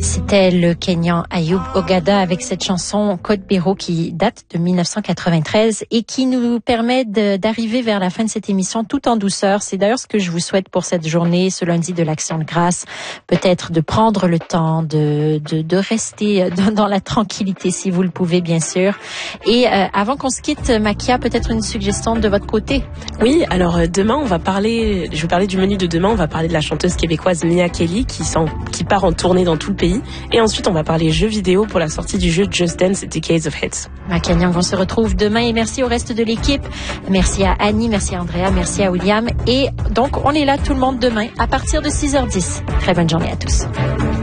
C'était le Kenyan Ayoub Ogada avec cette chanson Côte Béro qui date de 1993 et qui nous permet d'arriver vers la fin de cette émission tout en douceur. C'est d'ailleurs ce que je vous souhaite pour cette journée, ce lundi de l'Action de grâce. Peut-être de prendre le temps de rester dans la tranquillité si vous le pouvez, bien sûr. Et avant qu'on se quitte, Makia, peut-être une suggestion de votre côté? Oui, alors demain, je vais parler du menu de demain. On va parler de la chanteuse québécoise Mia Kelly qui part en tournée dans tout le pays. Et ensuite, on va parler jeux vidéo pour la sortie du jeu Just Dance Decades of Hits. Makia Nyang, on se retrouve demain et merci au reste de l'équipe. Merci à Annie, merci à Andrea, merci à William. Et donc, on est là tout le monde demain à partir de 6h10. Très bonne journée à tous.